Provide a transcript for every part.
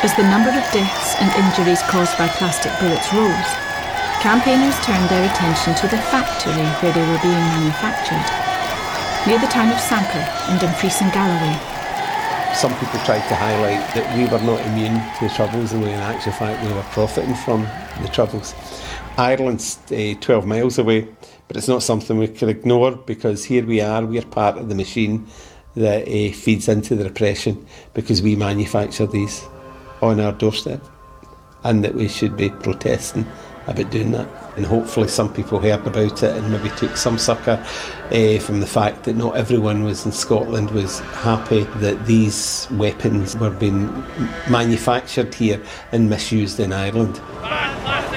As the number of deaths and injuries caused by plastic bullets rose, campaigners turned their attention to the factory where they were being manufactured, near the town of Sanquhar in Dumfries and Galloway. Some people tried to highlight that we were not immune to the Troubles, and in actual fact we were profiting from the Troubles. Ireland's 12 miles away, but it's not something we can ignore, because here we are part of the machine that feeds into the repression, because we manufacture these on our doorstep, and that we should be protesting about doing that. And hopefully some people heard about it and maybe took some succour from the fact that not everyone was in Scotland was happy that these weapons were being manufactured here and misused in Ireland. Plastic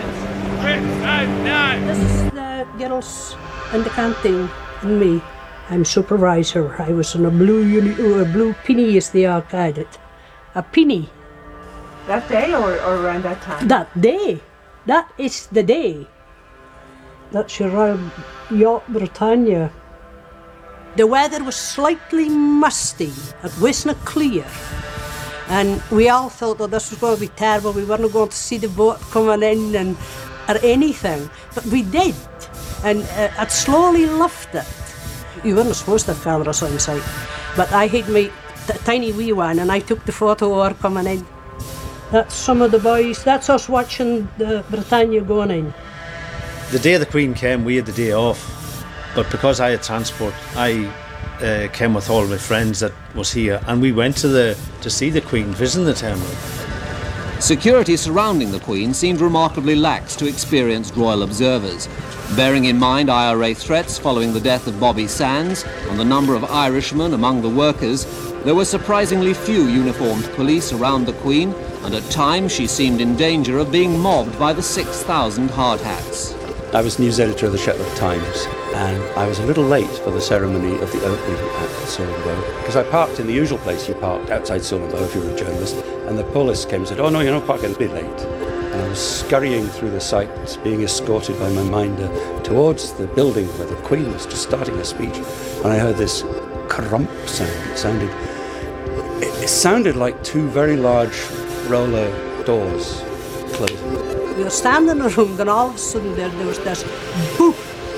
bullets! This is the girls in the canteen and me. I'm supervisor. I was in a blue penny, as they are called it. A penny. That day or around that time? That day. That is the day. That's your Royal Yacht Britannia. The weather was slightly musty. It wasn't clear. And we all thought that this was going to be terrible. We weren't going to see the boat coming in or anything. But we did. And it slowly lifted. You weren't supposed to have cameras on site. But I had my tiny wee one and I took the photo of her coming in. That's some of the boys. That's us watching the Britannia going in. The day the Queen came, we had the day off. But because I had transport, I came with all of my friends that was here, and we went to see the Queen, visiting the town. Security surrounding the Queen seemed remarkably lax to experienced royal observers. Bearing in mind IRA threats following the death of Bobby Sands and the number of Irishmen among the workers, there were surprisingly few uniformed police around the Queen, and at times she seemed in danger of being mobbed by the 6,000 hard hats. I was news editor of the Shetland Times, and I was a little late for the ceremony of the opening at Solombo, because I parked in the usual place you parked outside Solombo if you were a journalist, and the police came and said, "Oh no, you're not parking, it's a bit late." And I was scurrying through the sights, being escorted by my minder towards the building where the Queen was just starting her speech, and I heard this crump sound. It sounded like two very large roller doors closing. We were standing in a room, and all of a sudden there was this boop.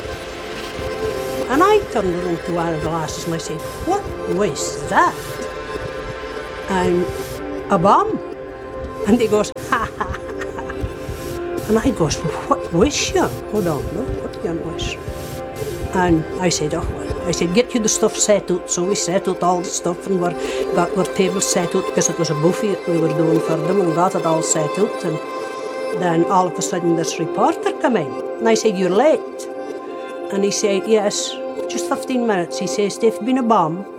And I turned around to one of the lasses and I said, "What was that?" And a bomb. And he goes, "Ha ha ha." And I goes, "Well, what was you?" "Hold on, no, what you was?" And I said, "Oh, well." I said, "Get you the stuff set out." So we set out all the stuff and got our tables set out, because it was a buffet that we were doing for them, and got it all set out. And then all of a sudden this reporter came in. And I said, "You're late." And he said, "Yes, just 15 minutes. He says, "There's been a bomb